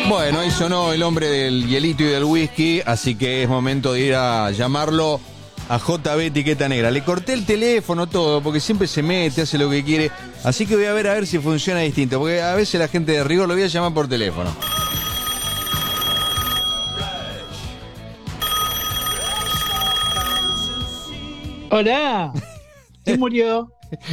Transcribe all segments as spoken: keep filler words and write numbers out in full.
Bueno, ahí sonó el hombre del hielito y del whisky, así que es momento de ir a llamarlo a J B Etiqueta Negra. Le corté el teléfono, todo, porque siempre se mete, hace lo que quiere. Así que voy a ver a ver si funciona distinto, porque a veces la gente de rigor lo voy a llamar por teléfono. Hola. ¿Se murió?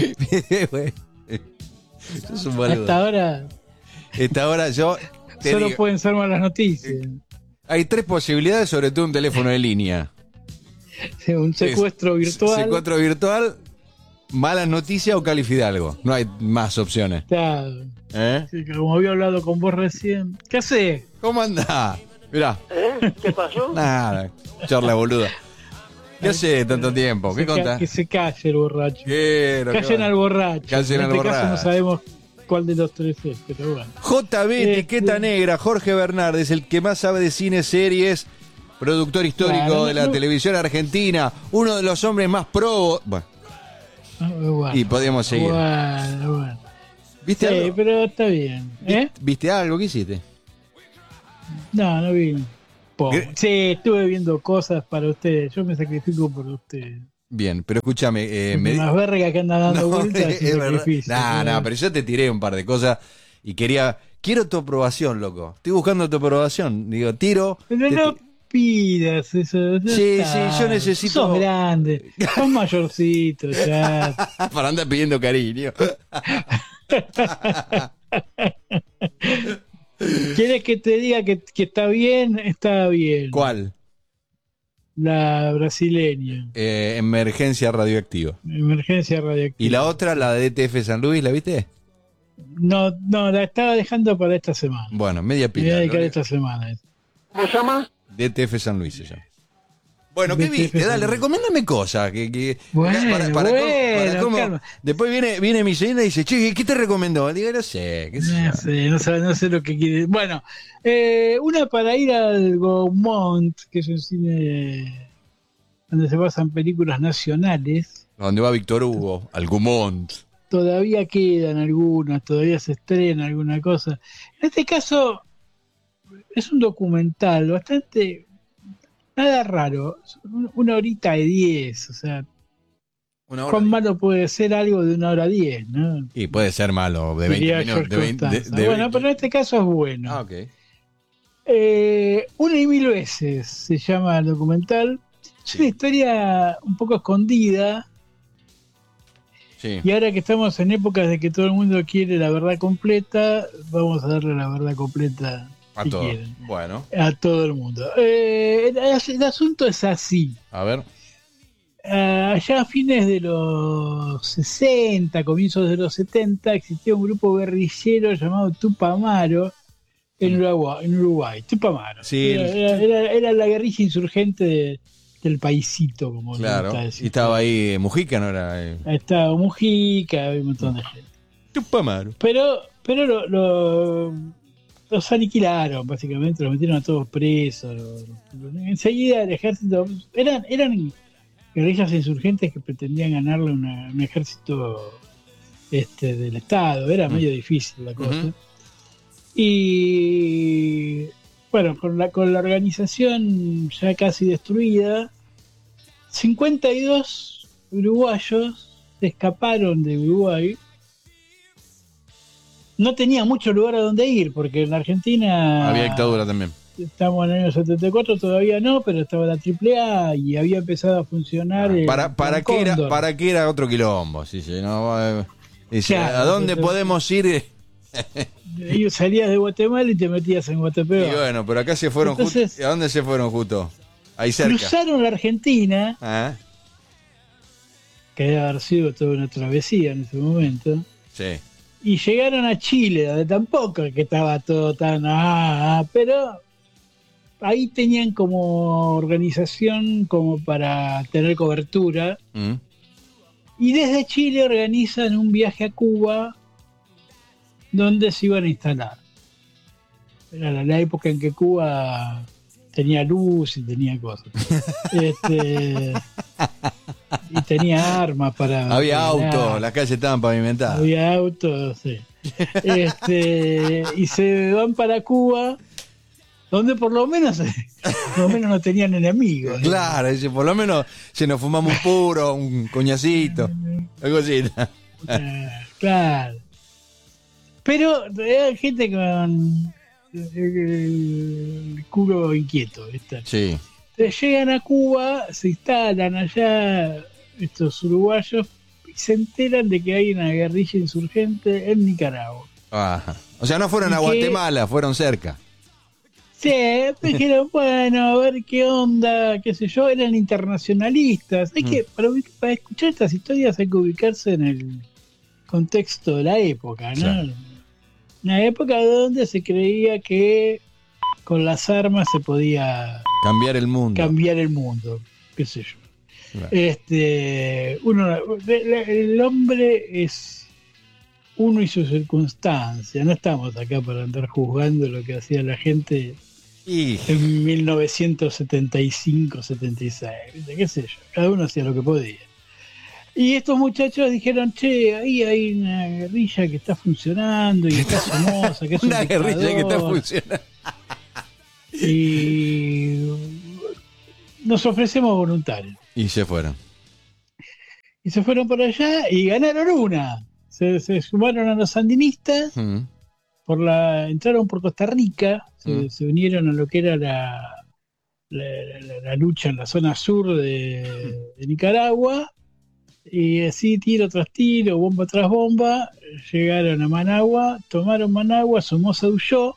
Sos un boludo. Hasta ahora. Hasta ahora yo te Solo digo, pueden ser malas noticias. hay tres posibilidades, sobre todo un teléfono de línea. Sí, un secuestro Es, virtual. Secuestro virtual, malas noticias o Cali Fidalgo. No hay más opciones. Está, ¿Eh? sí, como había hablado con vos recién. ¿Qué hace? ¿Cómo andás? Mirá. ¿Eh? ¿Qué pasó? Nada, charla boluda. ¿Qué hace tanto tiempo? ¿Qué Se ca- contás? Que se calle el borracho. Quiero, Callen qué al borracho. Callen en al este borracho. caso no sabemos cuál de los tres es, pero bueno. J B Este- Etiqueta Negra, Jorge Bernardes, el que más sabe de cine, series, productor histórico Claro, de la no- televisión argentina, uno de los hombres más pro. Bueno, Ah, bueno. y podríamos seguir. Bueno, bueno. ¿Viste Sí, algo? pero está bien. ¿Eh? ¿Viste algo? ¿Qué hiciste? No, no vi. Po- ¿Qué? Sí, estuve viendo cosas para ustedes. Yo me sacrifico por ustedes. Bien, pero escúchame. Eh, me... Unas vergas que andan dando No, vueltas. es sin verdad. sacrificio. No, no, pero yo te tiré un par de cosas y quería. Quiero tu aprobación, loco. Estoy buscando tu aprobación. Digo, tiro. Pero te no ti- pidas eso. ya Sí, está. sí, yo necesito- Sos grande. Sos mayorcito ya. Para andar pidiendo cariño. ¿Quieres que te diga que, que está bien? Está bien. ¿Cuál? La brasileña. Eh, emergencia radioactiva. Emergencia radioactiva. Y la otra, la de D T F San Luis, ¿la viste? No, no, la estaba dejando para esta semana. Bueno, media Me voy a pila. dedicar ¿no? esta semana. ¿Cómo se llama? D T F San Luis se llama. Bueno, ¿qué D T F viste? San Dale, Luis. recomiéndame cosas. Que, que, Bueno, para, para cómo- para bueno, cómo- calma. Después viene, viene mi señora y dice, che, ¿qué te recomendó? Le digo, no sé, qué sé yo. No sé, no sé, no sé lo que quiere. Bueno, eh, una para ir al Gaumont, que es un cine donde se pasan películas nacionales. Donde va Víctor Hugo, al Gumont. Todavía quedan algunas, todavía se estrena alguna cosa. En este caso, es un documental bastante. Nada raro. Una horita de diez, o sea, Una hora. ¿cuán malo puede ser algo de una hora diez, no? Y puede ser malo, de Diría veinte minutos. George De veinte, de- Costanza. de bueno, veinte. pero en este caso es bueno. Ah, ok. Eh, una y mil veces se llama el documental. Es Sí. una historia un poco escondida. Sí. Y ahora que estamos en épocas de que todo el mundo quiere la verdad completa, vamos a darle la verdad completa A si todo. quieren, Bueno, a todo el mundo. Eh, el, el asunto es así. a ver. Ah, allá a fines de los sesenta, comienzos de los setenta, existía un grupo guerrillero llamado Tupamaro en Uruguay. En Uruguay. Tupamaro. Sí, era, el- era- era- era la guerrilla insurgente de- del paisito, como le Claro. gusta decir. Y estaba ahí eh, Mujica, ¿no era? Eh, Ahí estaba Mujica, había un montón de gente. Tupamaro. Pero, pero lo- lo- los aniquilaron, básicamente, los metieron a todos presos. Los- enseguida el ejército. Eran, eran guerrillas insurgentes que pretendían ganarle una- un ejército este, del Estado. Era Mm. medio difícil la cosa. Ujú. Y bueno, con la, con la organización ya casi destruida, cincuenta y dos uruguayos se escaparon de Uruguay. No tenía mucho lugar a donde ir, porque en Argentina Había dictadura también. estamos en el año setenta y cuatro, todavía no, pero estaba la triple A y había empezado a funcionar. el ¿Para, para, Plan qué era, Cóndor. ¿Para qué era otro quilombo? Sí, sí, no, eh, dice, Claro, ¿a dónde entonces- podemos ir? Y salías de Guatemala y te metías en Y Guatepeor. bueno, pero acá se fueron justo. Entonces- ¿A dónde se fueron justo? Ahí cerca. Cruzaron la Argentina, Ah, que debe haber sido toda una travesía en ese momento, sí. y llegaron a Chile, donde tampoco es que estaba todo tan... Ah, ah, pero ahí tenían como organización como para tener cobertura, Mm. y desde Chile organizan un viaje a Cuba donde se iban a instalar. Era la, la época en que Cuba tenía luz y tenía cosas. Este, y tenía armas para... Había para- autos, las calles estaban pavimentadas. Había autos, sí. Este, y se van para Cuba donde por lo menos por lo menos no tenían enemigos. Claro, dice, por lo menos se nos fumamos un puro, un coñacito, algo así. Claro. Pero hay gente con el culo inquieto, ¿viste? Sí. Entonces llegan a Cuba, se instalan allá estos uruguayos y se enteran de que hay una guerrilla insurgente en Nicaragua. Ajá. O sea, no fueron a ¿Y qué? Guatemala, fueron cerca. Sí, dijeron, bueno, a ver qué onda, qué sé yo, eran internacionalistas. Hay Mm. que, para, ubic- para escuchar estas historias hay que ubicarse en el contexto de la época, ¿no? Claro. Una época donde se creía que con las armas se podía Cambiar el mundo. cambiar el mundo, qué sé yo. Claro. Este, uno, el hombre es uno y sus circunstancias. No estamos acá para andar juzgando lo que hacía la gente Y en mil novecientos setenta y cinco, setenta y seis, qué sé yo. Cada uno hacía lo que podía. Y estos muchachos dijeron, che, ahí hay una guerrilla que está funcionando y está famosa, que es un una guerrilla que está dictador, funcionando. y nos ofrecemos voluntarios. Y se fueron. Y se fueron por allá y ganaron una. Se, se sumaron a los sandinistas, Mm. por la entraron por Costa Rica, se, Mm. se unieron a lo que era la, la, la- la lucha en la zona sur de, de Nicaragua, y así tiro tras tiro, bomba tras bomba, llegaron a Managua, tomaron Managua, Somoza huyó,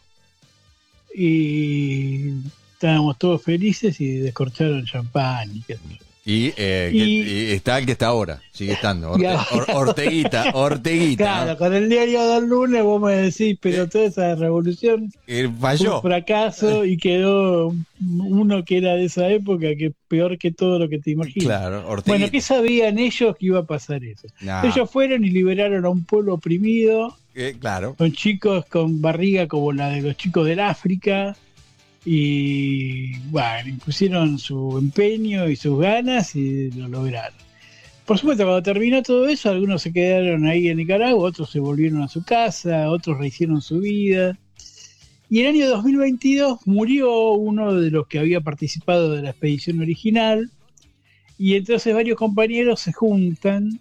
y estábamos todos felices y descorcharon champán y qué sé yo. Y, eh, Y- que- y está el que está ahora, sigue estando. Orte- Y ahora- Or- Orteguita, Orteguita. Claro, con el diario del lunes vos me decís, pero toda esa revolución Eh, fue falló. un fracaso y quedó uno que era de esa época, que peor que todo lo que te imaginas. Claro, Orteguita. Bueno, ¿qué sabían ellos que iba a pasar eso? No, Ellos fueron y liberaron a un pueblo oprimido, eh, claro. con chicos con barriga como la de los chicos del África, y bueno, impusieron su empeño y sus ganas y lo lograron. Por supuesto, cuando terminó todo eso, algunos se quedaron ahí en Nicaragua, otros se volvieron a su casa, otros rehicieron su vida. Y en el año dos mil veintidós murió uno de los que había participado de la expedición original, y entonces varios compañeros se juntan,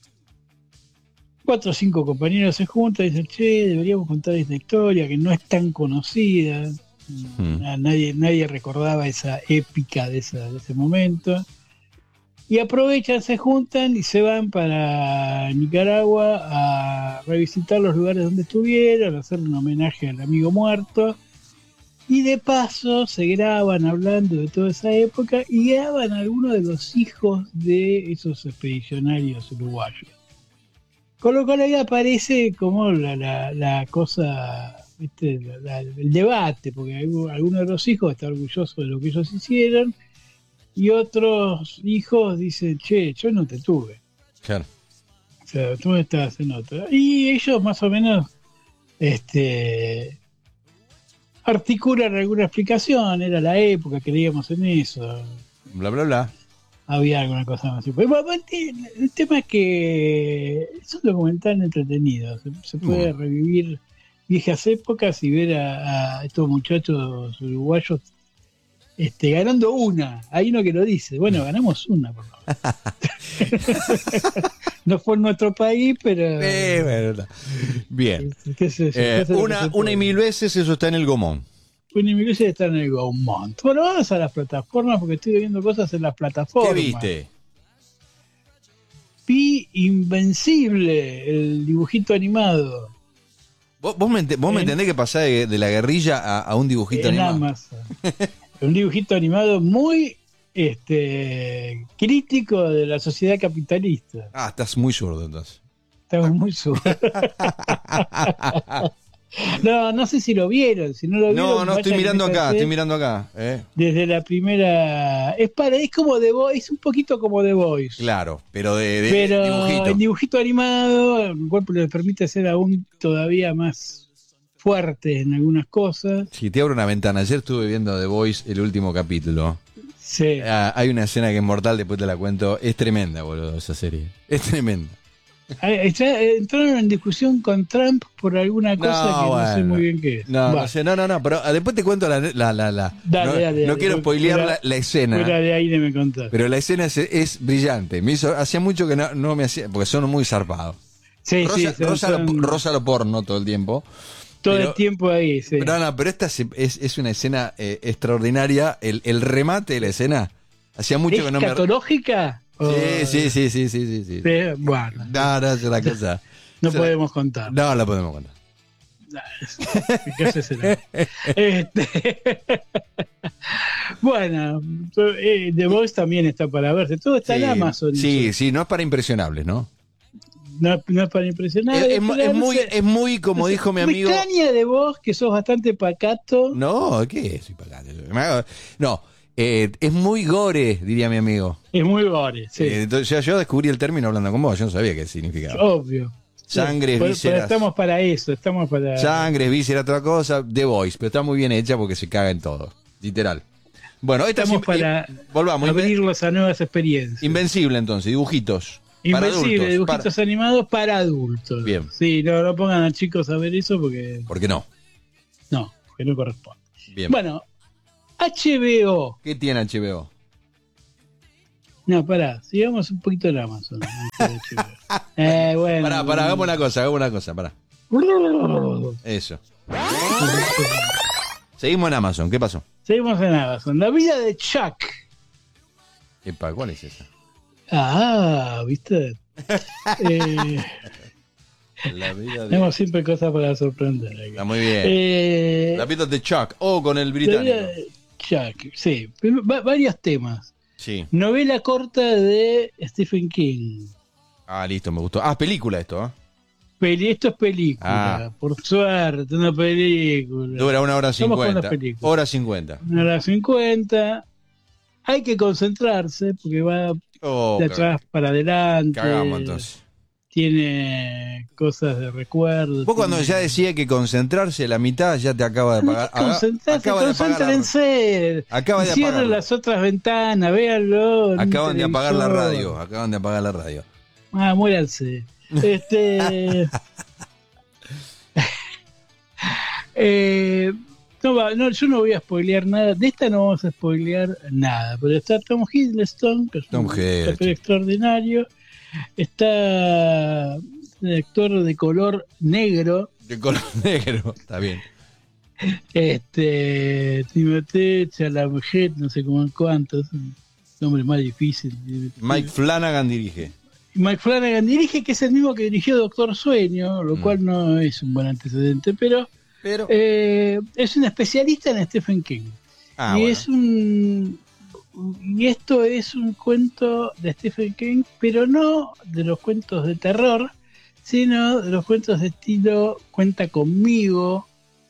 cuatro o cinco compañeros se juntan y dicen, che, deberíamos contar esta historia que no es tan conocida. Hmm. A nadie, nadie recordaba esa épica de, esa, de ese momento. Y aprovechan, se juntan y se van para Nicaragua a revisitar los lugares donde estuvieron, a hacer un homenaje al amigo muerto. Y de paso se graban hablando de toda esa época y graban a algunos de los hijos de esos expedicionarios uruguayos. Con lo cual ahí aparece como la, la, la cosa, ¿viste? La- la- el debate, porque algu- alguno de los hijos está orgulloso de lo que ellos hicieron y otros hijos dicen, che, yo no te tuve. Claro. O sea, tú estás en otra. Y ellos más o menos este, articulan alguna explicación, era la época, creíamos en eso. Bla, bla, bla. Había alguna cosa más. Pero, bueno, el tema es que es un documental entretenido. Se, se puede Bueno. revivir viejas épocas y ver a, a estos muchachos uruguayos este, ganando una. Hay uno que lo dice. Bueno, ganamos una, por lo menos. No fue en nuestro país, pero. Eh, bueno, bien. ¿Qué sé yo? Eh, ¿Qué sé lo que una, se una puede? y mil veces eso está en el Gomón. Una y mil veces está en el Gaumont. Bueno, vamos a las plataformas porque estoy viendo cosas en las plataformas. ¿Qué viste? Vi Invencible, el dibujito animado ¿Vos, vos me, ent- vos me En- entendés que pasás de, de la guerrilla a, a un dibujito en animado? Amazon. Un dibujito animado muy este, crítico de la sociedad capitalista. Ah, estás muy zurdo entonces. Estamos muy sur. No, no sé si lo vieron. Si no lo vieron, No, no, estoy vayan y mirando acá, métanse estoy mirando acá. eh. Desde la primera. Es para, es como The Voice, es un poquito como The Voice. Claro, pero de, de Pero dibujito. el dibujito animado, el cuerpo le permite ser aún todavía más fuerte en algunas cosas. Si te abro una ventana, ayer estuve viendo The Voice el último capítulo. Sí. Ah, hay una escena que es mortal, después te la cuento. Es tremenda, boludo, esa serie. Es tremenda. Ahí ya entraron en discusión con Trump por alguna cosa No, que bueno. no sé muy bien qué es. No, Va, no sé, no, no, no, pero ah, después te cuento la... la, la, la- Dale, no, dale, no dale. quiero spoilear Fuera- la, la escena. Fuera de aire me contás. Pero la escena es, es brillante. Me hizo, hacía mucho que no, no me hacía, porque son muy zarpados. Sí, Rosa, sí, son- Rosa, lo, son Rosa lo porno todo el tiempo. todo pero- el tiempo ahí, sí. No, no, pero esta es, es, es una escena eh, extraordinaria. El, el remate de la escena. Hacía mucho que no me... ¿Escatológica? O- Sí, sí, sí, sí, sí, sí, sí. Sí, bueno, No, no, es una cosa. no es una- podemos contar. No, la podemos contar. ¿Qué haces será? Este... bueno, eh, The Voice también está para verse. Todo está Sí, en Amazon. sí, sí, no es para impresionables, ¿no? No, no es para impresionar. Es, es mu- es muy, es muy, como dijo mi amigo. Me extraña de vos que sos bastante pacato. No, ¿qué es? Soy pagano. Me hago- No, eh, es muy gore, diría mi amigo. Es muy gore, sí. Eh, entonces, yo, yo descubrí el término hablando con vos, yo no sabía qué significaba. Obvio. Sangres, Sí, pero- vísceras. pero estamos para eso, estamos para... Sangre, víscera, otra cosa, The Voice, pero está muy bien hecha porque se caga en todo, literal. Bueno, esta Estamos es para volvamos, inven- abrirlos a nuevas experiencias. Invencible entonces, dibujitos. para Invencible, adultos, dibujitos para- animados para adultos. Bien. Sí, no, no pongan a chicos a ver eso porque ¿Por qué no? no, que no corresponde. Bien. Bueno, H B O. ¿Qué tiene H B O? No, pará, sigamos un poquito en Amazon. antes de H B O. eh, bueno. Pará, pará, hagamos una cosa, hagamos una cosa, pará. Eso. Seguimos en Amazon, ¿qué pasó? Seguimos en Amazon. La vida de Chuck. Epa, ¿cuál es esa? Ah, ¿viste? eh, La vida de... tenemos siempre cosas para sorprender. acá. Está muy bien. Eh, La vida de Chuck, o con el la vida británico. de Chuck, sí. Va- varios temas. Sí. Novela corta de Stephen King. Ah, listo, me gustó. Ah, película esto, ¿eh? Peli, esto es película, Ah. por suerte, una película. Dura una hora Estamos con las cincuenta. películas. Hora cincuenta. Una hora cincuenta. Hay que concentrarse porque va Oh, de atrás para adelante. cagamos entonces. Tiene cosas de recuerdo. Vos cuando tiene- ya decía que concentrarse, la mitad ya te acaba de No apagar. hay que concentrarse, acaba de apagar la- concéntrense. Acaba de Cierren apagarla. las otras ventanas, véanlo. en un Acaban de apagar la televisor. radio. Acaban de apagar la radio. Ah, muéranse. Este. eh, no, va- no, yo no voy a spoilear nada. De esta no vamos a spoilear nada. Pero está Tom Hiddleston, que es Tom un Hiddleston. papel extraordinario. Está el actor de color negro, De color negro. Está bien. este Timothée Chalamet, no sé cómo cuántos, un nombre más difícil. Mike Flanagan dirige. Mike Flanagan dirige, que es el mismo que dirigió Doctor Sueño, lo Mm. cual no es un buen antecedente, pero Pero. eh, es un especialista en Stephen King. ah, y bueno. es un y esto es un cuento de Stephen King, pero no de los cuentos de terror, sino de los cuentos de estilo Cuenta conmigo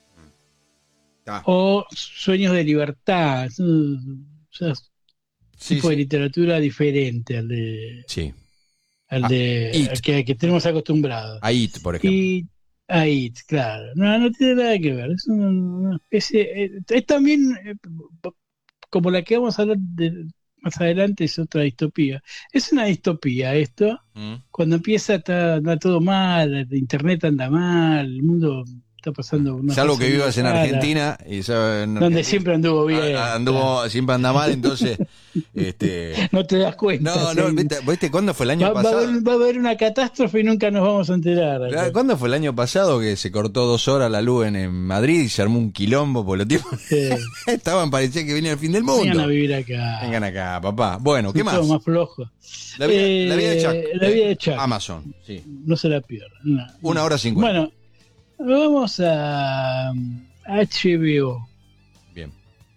Ah, o Sueños de libertad. Es un, o sea, es un sí, tipo de sí. literatura diferente al de Sí. al Ah, de It. al que, al que tenemos acostumbrados. A It, por ejemplo. Y ahí, claro, no, no tiene nada que ver, es una, una especie, eh, es también eh, como la que vamos a hablar de, más adelante, es otra distopía. Es una distopía esto, Mm. cuando empieza está, anda todo mal, el internet anda mal, el mundo está pasando una Salvo cosa que vivas en rara, Argentina. Y ya en donde Argentina- siempre anduvo bien. Ah, anduvo, siempre anda mal, entonces. este No te das cuenta. No, no, sí. ¿viste, ¿viste cuándo fue el año va, va a pasado? haber, va a haber una catástrofe y nunca nos vamos a enterar. acá. ¿Cuándo fue el año pasado que se cortó dos horas la luz en, en Madrid y se armó un quilombo? Por los tipos Sí. estaban, parecía que venía el fin del Vengan mundo. a vivir acá. Vengan acá, papá. Bueno, ¿qué Son más? todos más flojos. La vida, Eh, la vida de Chuck. la vida de Chuck. Amazon, sí. No se la pierdan. no. Una hora cincuenta. Bueno, vamos a H B O. Bien.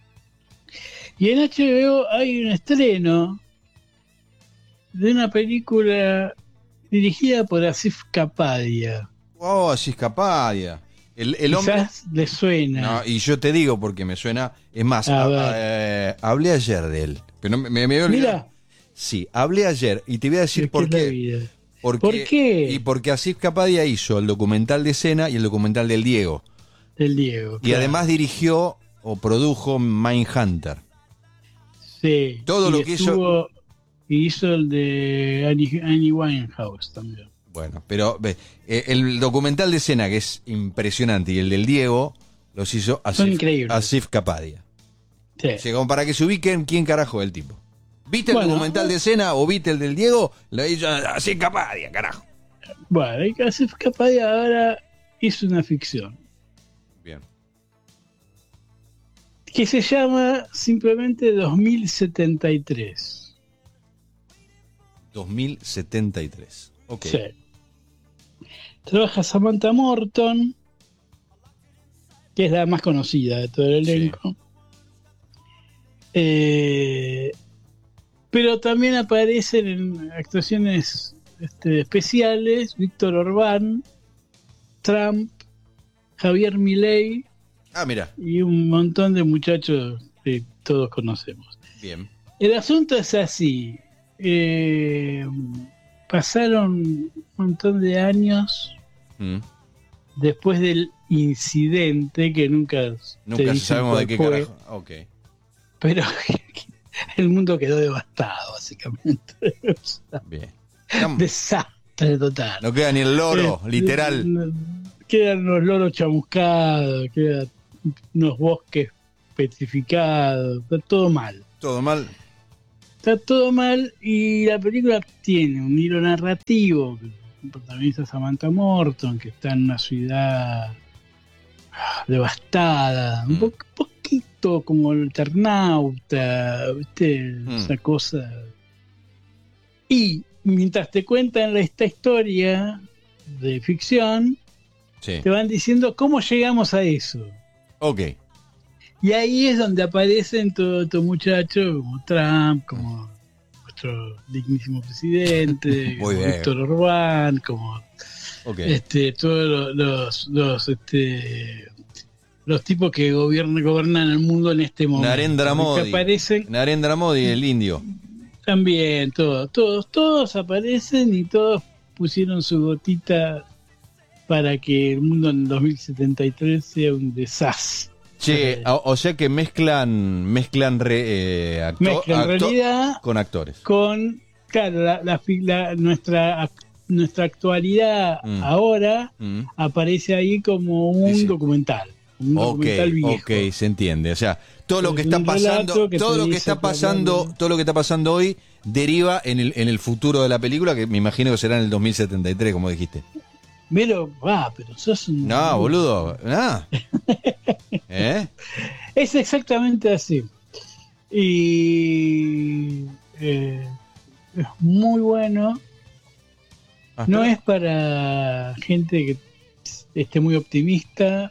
Y en H B O hay un estreno de una película dirigida por Asif Kapadia. Oh, así Capadia. El, el hombre. Quizás le suena. No, y yo te digo porque me suena. Es más, A a- ver. a- eh, hablé ayer de él. Pero no, me, me voy a olvidar. Mira, Sí, hablé ayer y te voy a decir ¿de por qué es la qué. vida? Porque, ¿Por qué? Y porque Asif Kapadia hizo el documental de Cena y el documental del Diego. Del Diego. Y claro. además dirigió o produjo Mindhunter. Sí. todo y lo que hizo- estuvo- y hizo el de Annie, Annie Winehouse también. Bueno, pero ve, eh, el documental de Senna, que es impresionante, y el del Diego, los hizo Son Asif, increíbles. Asif Kapadia. Sí. O sea, como para que se ubiquen quién carajo es el tipo. ¿Viste Bueno, el documental de Senna o viste el del Diego? Lo hizo Asif Kapadia, carajo. Bueno, y Asif Kapadia ahora hizo una ficción Bien. que se llama simplemente dos mil setenta y tres. dos mil setenta y tres. Ok. Sí. Trabaja Samantha Morton, que es la más conocida de todo el elenco. Eh, pero también aparecen en actuaciones este, especiales Víctor Orbán, Trump, Javier Milei Ah, mira. y un montón de muchachos que todos conocemos. Bien. El asunto es así. Eh, pasaron un montón de años Mm. después del incidente que nunca, Nunca dicen sabemos cuál de qué fue, carajo. Ok. pero el mundo quedó devastado, básicamente. Bien. Desastre total. No queda ni el loro, Eh, literal. Quedan los loros chamuscados, quedan unos bosques petrificados, está todo mal. Todo mal. Está todo mal y la película tiene un hilo narrativo. El protagonista es Samantha Morton, que está en una ciudad ah, devastada, un Mm. po- poquito como el Eternauta, ¿viste? Mm. Esa cosa. Y mientras te cuentan esta historia de ficción, Sí. te van diciendo cómo llegamos a eso. Ok. Y ahí es donde aparecen todos estos muchachos como Trump, como nuestro dignísimo presidente, Muy como bien. Víctor Orbán, como Ok. este, todos los, los, los, este, los tipos que gobiernan, gobernan el mundo en este momento. Narendra Que Modi. aparecen Narendra Modi, el indio. también, todos, todos, todos aparecen y todos pusieron su gotita para que el mundo en dos mil setenta y tres sea un desastre. Che, o, o sea que mezclan mezclan re, eh, acto- Mezcla en acto- realidad con actores. con, claro, la, la, la- nuestra, ac- nuestra actualidad Mm. ahora Mm. aparece ahí como un Sí, sí. documental, un Ok, documental viejo. ok, se entiende. O sea, todo lo Es que está un pasando, relato que todo te lo que dice está para pasando, hablar. todo lo que está pasando hoy deriva en el en el futuro de la película, que me imagino que será en el dos mil setenta y tres, como dijiste. Pero, ah, pero sos un... No, boludo, nada. ¿Eh? Es exactamente así. Y eh, es muy bueno. Ah, No espera. es para gente que esté muy optimista.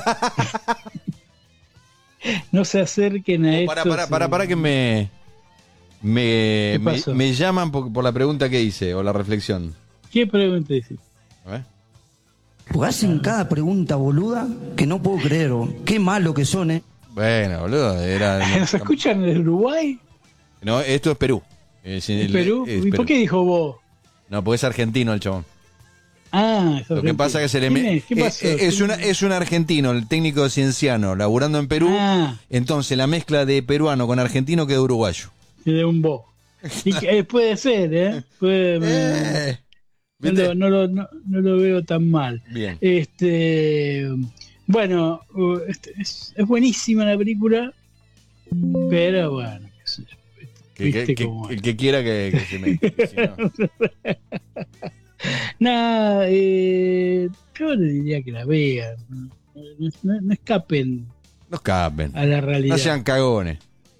No se acerquen a esto. Para, para, para, para que me me, ¿Qué me, pasó? me llaman por, por la pregunta que hice o la reflexión. ¿Qué pregunta dices? A ver. Porque hacen cada pregunta boluda que no puedo creer. oh. Qué malo que son, ¿eh? Bueno, boludo, era ¿Nos escuchan desde Uruguay? no, esto es Perú. Es ¿En el- Perú? es ¿Y Perú. por qué dijo vos? No, porque es argentino el chabón. Ah, es Lo que argentino. pasa es que se le ¿Quién me- es? ¿Qué eh, pasó? eh, es, ¿Quién- una, es un argentino, el técnico cienciano, laburando en Perú. Ah, Entonces la mezcla de peruano con argentino queda uruguayo. de un vos. Y que, eh, puede ser, ¿eh? Puede, Eh, no, ¿viste? lo, no, lo, no, no lo veo tan mal. Bien. Este, bueno, uh, este, es, es buenísima la película, pero bueno, qué sé yo, Que, viste que- que- cómo es. el que quiera que, que se meta. Si no. Nada, eh, yo le diría que la vean, no, no- no escapen No escapen. a la realidad. No sean cagones.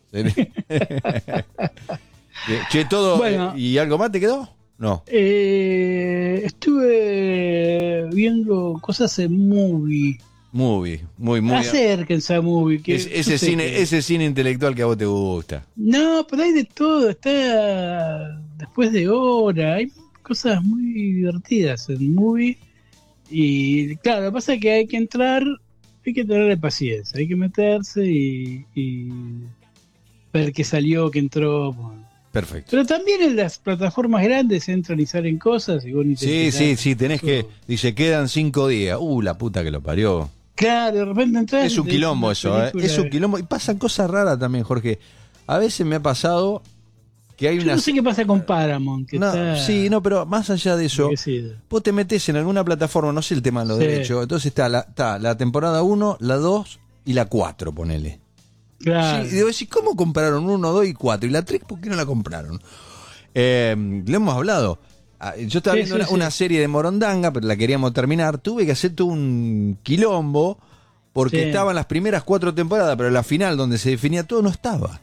Che, todo. Bueno. ¿Y algo más te quedó? No. Eh, estuve viendo cosas en Movie. Muy, muy, muy. Acérquense a Movie. Que Es- yo ese, sé cine, que- ese cine intelectual que a vos te gusta. No, pero hay de todo. Está después de hora. Hay cosas muy divertidas en Movie. Y claro, lo que pasa es que hay que entrar, hay que tenerle paciencia. Hay que meterse y, y ver qué salió, qué entró. Bueno. Perfecto. Pero también en las plataformas grandes entran y salen cosas. Y vos ni te Sí, enterás. sí, sí, tenés que. Todo. Dice, quedan cinco días. Uh, la puta que lo parió. Claro, de repente entras. Es un ves quilombo una eso, ¿eh? película- Es un quilombo. Y pasan cosas raras también, Jorge. A veces me ha pasado que hay Yo una... no sé qué pasa con Paramount. Que No, está sí, no, pero más allá de eso, enloquecido. vos te metés en alguna plataforma, no sé el tema de los Sí. derechos, entonces está la, está la temporada uno, la dos y la cuatro, ponele. Claro. Sí, y digo, ¿y cómo compraron uno, dos y cuatro? Y la tres, ¿por qué no la compraron? Eh, lo hemos hablado. Ah, Yo estaba Sí, viendo sí, una, sí. una serie de Morondanga, pero la queríamos terminar. Tuve que hacer todo un quilombo porque Sí. estaban las primeras cuatro temporadas, pero la final, donde se definía todo, no estaba.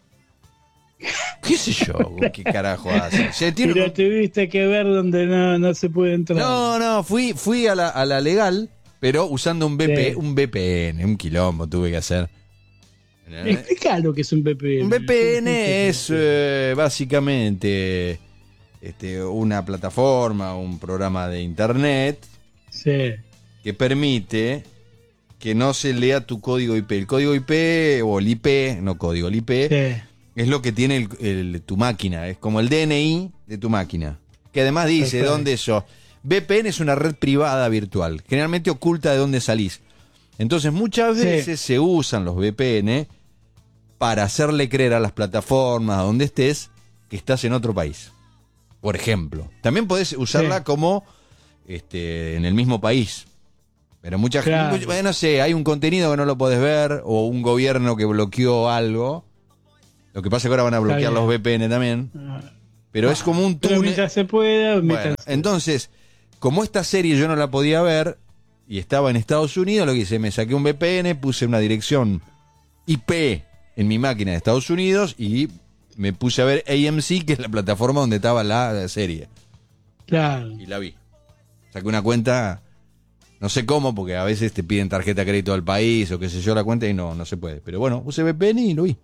¿Qué sé yo? ¿Qué carajo hace? Se tiene Pero un- tuviste que ver donde no, no se puede entrar. No, no, fui, fui a, la, a la legal, pero usando un, V P, Sí. un V P N, un quilombo tuve que hacer. Explica lo que es un V P N. Un V P N Sí, sí, es sí. eh, básicamente este, una plataforma, un programa de internet Sí. que permite que no se lea tu código I P. El código I P o el I P, no código, el I P Sí. es lo que tiene el- el- tu máquina, es como el D N I de tu máquina, que además dice Perfecto. dónde sos. V P N es una red privada virtual, generalmente oculta de dónde salís. Entonces muchas Sí. veces se usan los V P N para hacerle creer a las plataformas, a donde estés, que estás en otro país. Por ejemplo. También podés usarla Sí. como este, en el mismo país. Pero mucha Claro. gente, bueno, no sé, hay un contenido que no lo podés ver, o un gobierno que bloqueó algo. Lo que pasa es que ahora van a bloquear bien. los V P N también. Ah, Pero es como un Pero túnel. mientras se pueda, Bueno, métanse. entonces, como esta serie yo no la podía ver y estaba en Estados Unidos, lo que hice, me saqué un V P N, puse una dirección I P en mi máquina de Estados Unidos y me puse a ver A M C, que es la plataforma donde estaba la serie. Claro. Y la vi. Saqué una cuenta, no sé cómo, porque a veces te piden tarjeta de crédito del país o qué sé yo la cuenta y no, no se puede. Pero bueno, puse V P N y lo vi.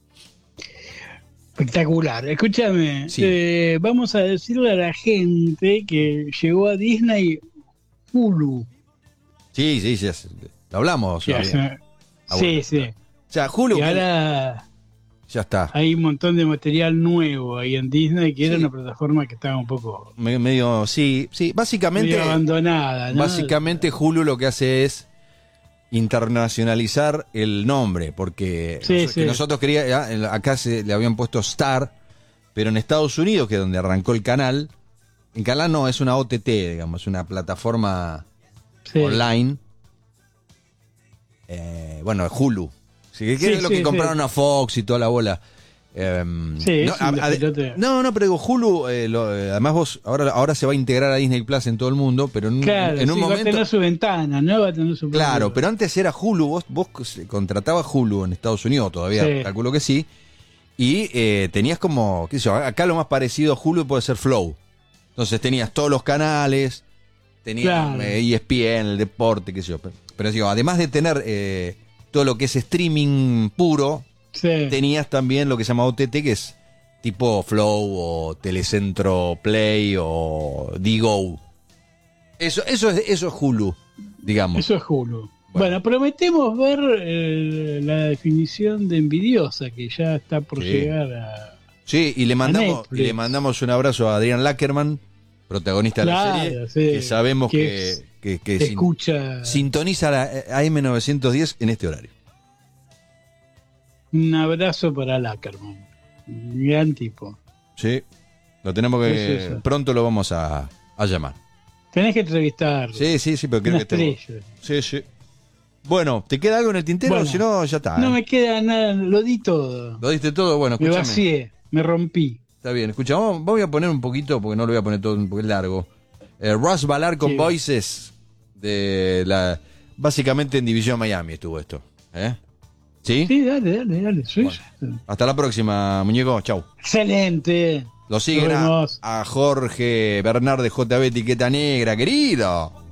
Espectacular. Escúchame, Sí. eh, vamos a decirle a la gente que llegó a Disney Hulu. Sí, sí, sí, es- lo hablamos. Ya, bien. se- Ah, sí, bueno. sí. O sea, Hulu, Y ahora ya está. hay un montón de material nuevo ahí en Disney, que era Sí. una plataforma que estaba un poco Me- medio, sí, sí, básicamente, medio abandonada, ¿no? básicamente Hulu lo que hace es internacionalizar el nombre, porque Sí, nos- sí. que nosotros queríamos, acá se le habían puesto Star, pero en Estados Unidos, que es donde arrancó el canal, el canal no, es una O T T, digamos, una plataforma Sí. online, eh, bueno, Hulu, sí, que, que Sí, es lo sí, que compraron sí. a Fox y toda la bola. Em, Sí, es no, un a- a- despelote. no, no, pero digo, Hulu, eh, lo- eh, además vos, ahora, ahora se va a integrar a Disney Plus en todo el mundo, pero en, un- Claro, en un sí, va a momento... tener su ventana, ¿no? Va a tener su Claro, propio- pero antes era Hulu, vos, vos contratabas Hulu en Estados Unidos, todavía Sí. calculo que sí, y eh, tenías como, qué sé yo, acá lo más parecido a Hulu puede ser Flow. Entonces tenías todos los canales, tenías Claro. eh, E S P N, el deporte, qué sé yo. Pero, pero digo, además de tener eh, todo lo que es streaming puro, Sí. tenías también lo que se llama O T T, que es tipo Flow o Telecentro Play o Digo. Eso, eso, es, eso es Hulu, digamos. Eso es Hulu. Bueno, prometemos ver eh, la definición de envidiosa que ya está por Sí. llegar a... Sí, y le mandamos, Netflix. y le mandamos un abrazo a Adrián Lackerman, protagonista de Claro, la serie, sí. que sabemos Que que, es- que- que que sin- escucha sintoniza la A M novecientos diez en este horario. un abrazo para Lackerman. Gran tipo. Sí, lo tenemos que... Es eso. pronto lo vamos a, a llamar. Tenés que entrevistarlo. Sí, sí, sí, pero creo Una que tengo... estrella. Sí, sí. Bueno, ¿te queda algo en el tintero? Bueno, Si no, ya está. No ¿eh? me queda nada, lo di todo. ¿Lo diste todo? Bueno, Me escúchame. vacié, me rompí. Está bien, escucha, vamos- voy a poner un poquito, porque no lo voy a poner todo porque es largo. Eh, Russ Ballard con Sí. Voices, de la básicamente en División Miami estuvo esto. ¿eh? ¿Sí? Sí, dale, dale, dale. Sí, Bueno. Hasta la próxima, muñeco. Chau. Excelente. Lo siguen Nos a, vemos. a Jorge Bernard de J B Etiqueta Negra, querido.